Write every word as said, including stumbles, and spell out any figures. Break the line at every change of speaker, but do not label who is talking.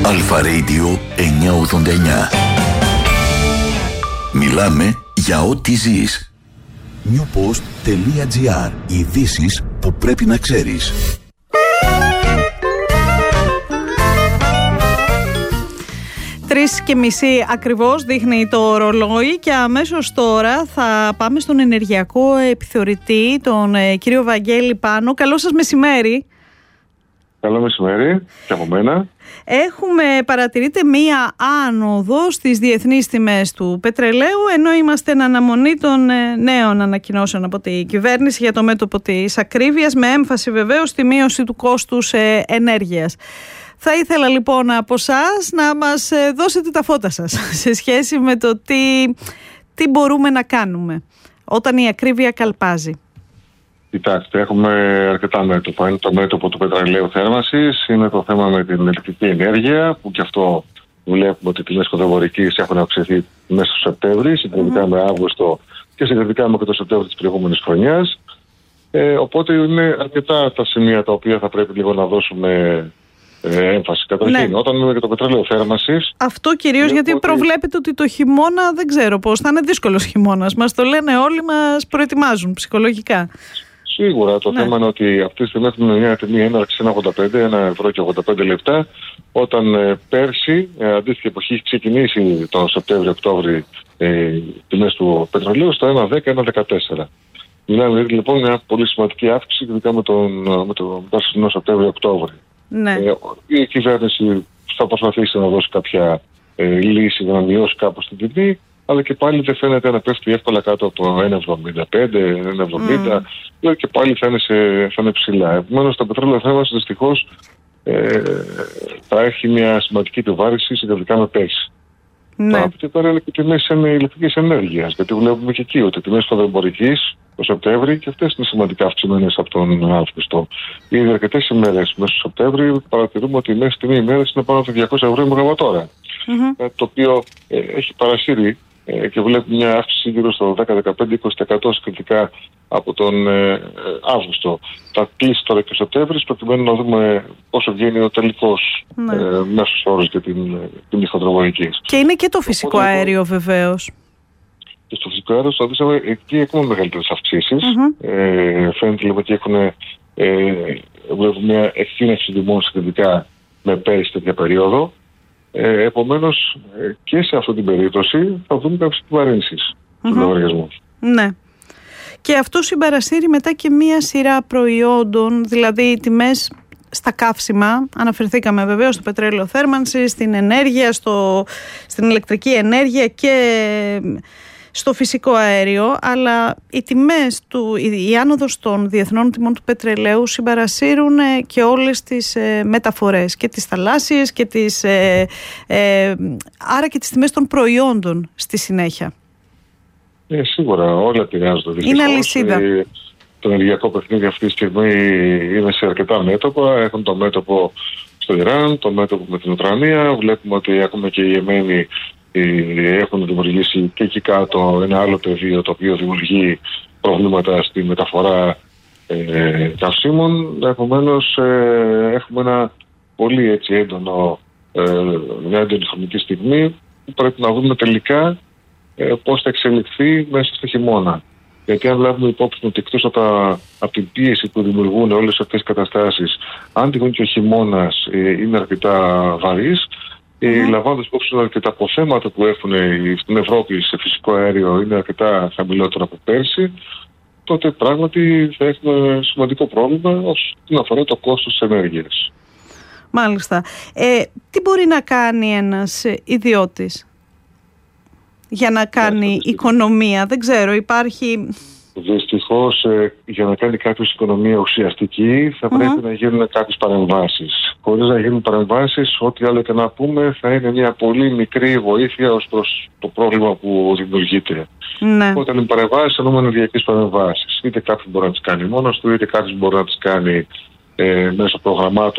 Αλφα Radio εννιακόσια ογδόντα εννιά. Μιλάμε για ό,τι ζεις. newpost.gr. Ειδήσεις που πρέπει να ξέρεις.
Τρεις και μισή ακριβώς δείχνει το ρολόι και αμέσως τώρα θα πάμε στον ενεργειακό επιθεωρητή, τον ε, κύριο Βαγγέλη Πάνο. Καλό σας μεσημέρι.
Καλό μεσημέρι και από μένα.
Έχουμε, παρατηρείται μία άνοδο στις διεθνείς τιμές του πετρελαίου, ενώ είμαστε εν αναμονή των ε, νέων ανακοινώσεων από την κυβέρνηση για το μέτωπο της ακρίβειας, με έμφαση βεβαίως στη μείωση του κόστους ε, ενέργειας. Θα ήθελα λοιπόν από εσάς να μας δώσετε τα φώτα σας σε σχέση με το τι, τι μπορούμε να κάνουμε όταν η ακρίβεια καλπάζει.
Κοιτάξτε, έχουμε αρκετά μέτωπα. Είναι το μέτωπο του πετρελαίου θέρμανσης, είναι το θέμα με την ηλεκτρική ενέργεια, που και αυτό βλέπουμε ότι οι τιμές κοντοβορικής έχουν αυξηθεί μέσα στο Σεπτέμβρη, συγκριτικά mm-hmm. με Αύγουστο και συγκριτικά με και το Σεπτέμβρη της προηγούμενης χρονιάς. Ε, οπότε είναι αρκετά τα σημεία τα οποία θα πρέπει λίγο να δώσουμε έμφαση. Καταρχήν, ναι. Όταν μιλάμε για το πετρέλαιο θέρμανσης. Αυτό
κυρίως γιατί ότι... προβλέπετε ότι το χειμώνα δεν ξέρω πώς, θα είναι δύσκολος χειμώνας. Μας το λένε όλοι, μας προετοιμάζουν ψυχολογικά.
Σίγουρα. Το ναι. θέμα είναι ότι αυτή τη στιγμή έχουμε μια τιμή έναρξη ένα ογδόντα πέντε, ένα ευρώ και ογδόντα πέντε λεπτά. Όταν ε, πέρσι, ε, αντίστοιχη εποχή, έχει ξεκινήσει τον Σεπτέμβριο-Οκτώβριο ε, τιμές του πετρελαίου στο ένα δέκα, ένα δεκατέσσερα. Μιλάμε λοιπόν μια πολύ σημαντική αύξηση, ειδικά με τον, με τον περσινό Σεπτέμβριο-Οκτώβριο. Ναι. Ε, η κυβέρνηση θα προσπαθήσει να δώσει κάποια ε, λύση για να μειώσει κάπως την τιμή, αλλά και πάλι δεν φαίνεται να πέφτει εύκολα κάτω από ένα εβδομήντα πέντε, ένα εβδομήντα, mm. και πάλι θα είναι, σε, θα είναι ψηλά. Επομένως, το πετρέλαιο θέρμανσης δυστυχώς ε, θα έχει μια σημαντική επιβάρυνση συγκριτικά με πέρσι. Ναι. Και τώρα είναι και τιμές ηλεκτρικής ενέργειας, γιατί βλέπουμε και εκεί ότι οι τιμές κοντοβορικής το Σεπτέμβρη και αυτές είναι σημαντικά αυξημένες από τον Αύγουστο. Ήδη αρκετές ημέρες μέσα στο Σεπτέμβρη παρατηρούμε ότι η μέση τιμή ημέρες είναι πάνω από διακόσια ευρώ η μεγαβατόρα. Mm-hmm. Το οποίο ε, έχει παρασύρει ε, και βλέπουμε μια αύξηση γύρω στο δέκα, δεκαπέντε, είκοσι τοις εκατό συγκριτικά από τον ε, Αύγουστο. Θα κλείσει τώρα και ο Σεπτέμβρης, προκειμένου να δούμε πόσο βγαίνει ο τελικός mm. ε, μέσος όρος για την τιμή χοντροβορικής.
Και είναι και το φυσικό Οπότε, αέριο βεβαίως.
Και στο φυσικό αέριο, στο αντίστοιχο, εκεί έχουμε μεγαλύτερες αυξήσεις. Mm-hmm. Ε, φαίνεται λοιπόν ότι έχουν ε, μια εκτείναξη τιμών συγκριτικά με πέρυσι τέτοια περίοδο. Ε, επομένως, ε, και σε αυτή την περίπτωση θα δούμε κάποιες επιβαρύνσεις mm-hmm. του λογαριασμού.
Ναι. Και αυτό συμπαρασύρει μετά και μία σειρά προϊόντων, δηλαδή οι τιμές στα καύσιμα. Αναφερθήκαμε βεβαίως στο πετρέλαιο θέρμανσης, στην ενέργεια, στο, στην ηλεκτρική ενέργεια και στο φυσικό αέριο, αλλά οι τιμές του, η, η άνοδος των διεθνών τιμών του πετρελαίου συμπαρασύρουν ε, και όλες τις ε, μεταφορές, και τις θαλάσσιες και τις, ε, ε, άρα και τις τιμές των προϊόντων στη συνέχεια.
Ε, σίγουρα όλα επηρεάζονται.
Είναι αλυσίδα.
Ε, το ενεργειακό παιχνίδι αυτή τη στιγμή είναι σε αρκετά μέτωπα. Έχουν το μέτωπο στο Ιράν, το μέτωπο με την Ουκρανία. Βλέπουμε ότι ακόμα και οι Εμένοι έχουν δημιουργήσει και εκεί κάτω ένα άλλο πεδίο το οποίο δημιουργεί προβλήματα στη μεταφορά ε, καυσίμων. Επομένως ε, έχουμε ένα πολύ έτσι έντονο, ε, μια έντονη χρονική στιγμή που πρέπει να δούμε τελικά ε, πώς θα εξελιχθεί μέσα στο χειμώνα. Γιατί αν λάβουμε υπόψη ότι εκτός από, από την πίεση που δημιουργούν όλες αυτές τις καταστάσεις, αν τυχόν και ο χειμώνας ε, είναι αρκετά βαρύς, Mm. λαμβάνοντας υπόψη ότι τα αποθέματα που έχουν στην Ευρώπη σε φυσικό αέριο είναι αρκετά χαμηλότερα από πέρσι, τότε πράγματι θα έχουμε σημαντικό πρόβλημα όσον αφορά το κόστος της ενέργειας.
Μάλιστα. Ε, τι μπορεί να κάνει ένας ιδιώτης για να κάνει yeah, οικονομία? Δεν ξέρω, υπάρχει...
Δυστυχώς, ε, για να κάνει κάποιος οικονομία ουσιαστική θα mm-hmm. πρέπει να γίνουν κάποιες παρεμβάσεις. Χωρίς να γίνουν παρεμβάσεις, ό,τι άλλο και να πούμε θα είναι μια πολύ μικρή βοήθεια ως προς το πρόβλημα που δημιουργείται. Ναι. Όταν είναι παρεμβάσεις, εννοούμε ενεργειακές παρεμβάσεις. Είτε κάποιος μπορεί να τις κάνει μόνος του, είτε κάποιος μπορεί να τις κάνει ε, μέσω προγραμμάτων